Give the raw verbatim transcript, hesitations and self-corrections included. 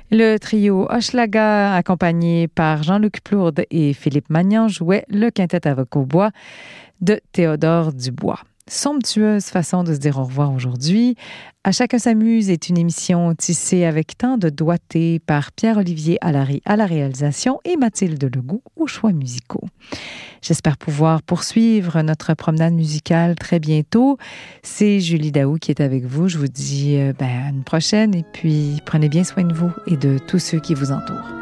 Le trio Hochelaga, accompagné par Jean-Luc Plourde et Philippe Magnan, jouait le quintet à voix-haut-bois de Théodore Dubois. Somptueuse façon de se dire au revoir aujourd'hui. À chacun s'amuse est une émission tissée avec tant de doigté par Pierre-Olivier Allary à la réalisation et Mathilde Legout aux choix musicaux. J'espère pouvoir poursuivre notre promenade musicale très bientôt. C'est Julie Daou qui est avec vous. Je vous dis euh, ben, à une prochaine et puis prenez bien soin de vous et de tous ceux qui vous entourent.